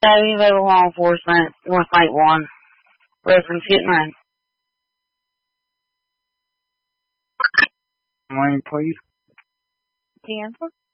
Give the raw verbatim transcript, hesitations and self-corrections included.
Savvy Available Law Enforcement, North Lake one. Reference hit and run. Lane, please. Cancel.